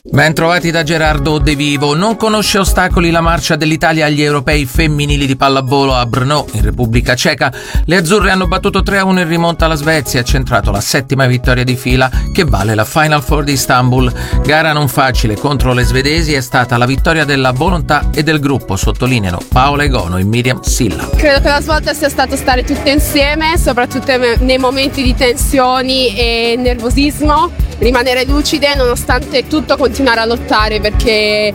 Bentrovati da Gerardo De Vivo. Non conosce ostacoli la marcia dell'Italia agli europei femminili di pallavolo a Brno, in Repubblica Ceca. Le azzurre hanno battuto 3-1 in rimonta alla Svezia e centrato la 7ª vittoria di fila che vale la Final Four di Istanbul. Gara non facile contro le svedesi, è stata la vittoria della volontà e del gruppo, sottolineano Paola Egono e Miriam Silla. Credo che la svolta sia stato stare tutte insieme, soprattutto nei momenti di tensioni e nervosismo, rimanere lucide nonostante tutto, continuare a lottare, perché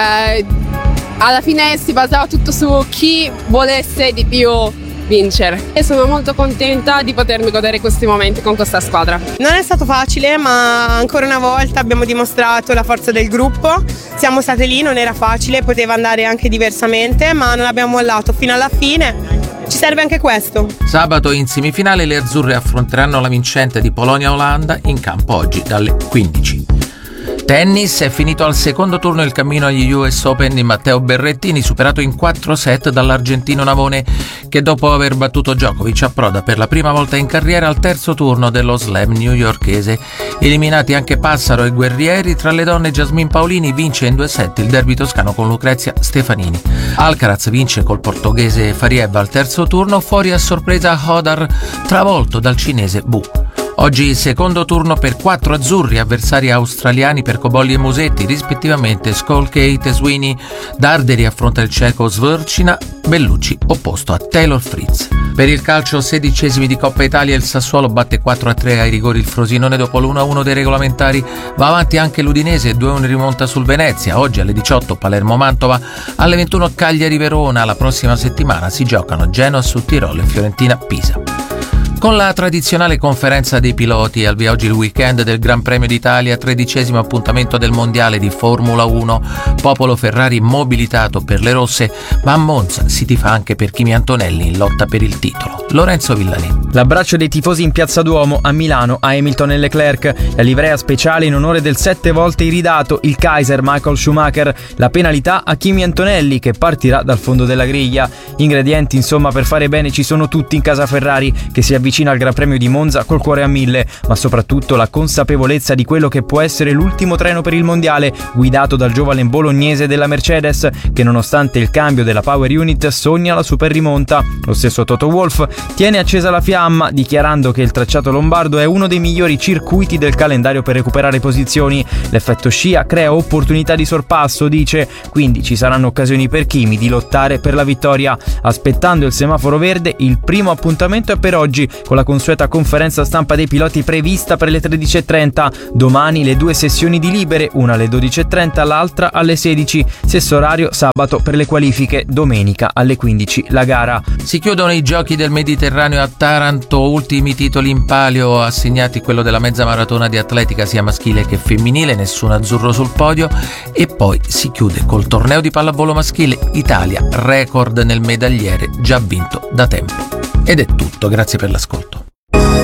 alla fine si basava tutto su chi volesse di più vincere, e sono molto contenta di potermi godere questi momenti con questa squadra. Non è stato facile, ma ancora una volta abbiamo dimostrato la forza del gruppo. Siamo state lì, non era facile, poteva andare anche diversamente, ma non abbiamo mollato fino alla fine. Ci serve anche questo. Sabato in semifinale le azzurre affronteranno la vincente di Polonia-Olanda in campo oggi dalle 15. Tennis, è finito al secondo turno il cammino agli US Open di Matteo Berrettini, superato in 4 set dall'argentino Navone, che dopo aver battuto Djokovic approda per la prima volta in carriera al terzo turno dello slam newyorkese. Eliminati anche Passaro e Guerrieri, tra le donne Jasmine Paolini vince in 2 set il derby toscano con Lucrezia Stefanini. Alcaraz vince col portoghese Fariev al terzo turno, fuori a sorpresa Hodar, travolto dal cinese Bu. Oggi secondo turno per 4 azzurri, avversari australiani per Cobolli e Musetti, rispettivamente Skolkate e Sweeney. Darderi affronta il ceco Svrcina, Bellucci opposto a Taylor Fritz. Per il calcio 16esimi di Coppa Italia il Sassuolo batte 4-3 ai rigori il Frosinone dopo l'1-1 dei regolamentari. Va avanti anche l'Udinese, 2-1 in rimonta sul Venezia. Oggi alle 18 Palermo-Mantova, alle 21 Cagliari-Verona. La prossima settimana si giocano Genoa su Tirolo e Fiorentina-Pisa. Con la tradizionale conferenza dei piloti al via oggi il weekend del Gran Premio d'Italia, 13° appuntamento del Mondiale di Formula 1, popolo Ferrari mobilitato per le rosse, ma a Monza si tifa anche per Kimi Antonelli in lotta per il titolo. Lorenzo Villani. L'abbraccio dei tifosi in Piazza Duomo, a Milano, a Hamilton e Leclerc, la livrea speciale in onore del 7 volte iridato, il Kaiser Michael Schumacher, la penalità a Kimi Antonelli che partirà dal fondo della griglia. Ingredienti insomma per fare bene ci sono tutti in casa Ferrari, che si avvicina al Gran Premio di Monza col cuore a 1000, ma soprattutto la consapevolezza di quello che può essere l'ultimo treno per il mondiale, guidato dal giovane bolognese della Mercedes, che nonostante il cambio della Power Unit sogna la super rimonta. Lo stesso Toto Wolff tiene accesa la fiamma, dichiarando che il tracciato lombardo è uno dei migliori circuiti del calendario per recuperare posizioni. L'effetto scia crea opportunità di sorpasso, dice, quindi ci saranno occasioni per Kimi di lottare per la vittoria. Aspettando il semaforo verde, il primo appuntamento è per oggi, con la consueta conferenza stampa dei piloti prevista per le 13:30. Domani le 2 sessioni di libere, una alle 12:30, l'altra alle 16. Stesso orario sabato per le qualifiche, domenica alle 15 la gara. Si chiudono i giochi del Mediterraneo a Taranto, ultimi titoli in palio assegnati, quello della mezza maratona di atletica sia maschile che femminile, nessun azzurro sul podio, e poi si chiude col torneo di pallavolo maschile, Italia record nel medagliere già vinto da tempo. Ed è tutto, grazie per l'ascolto.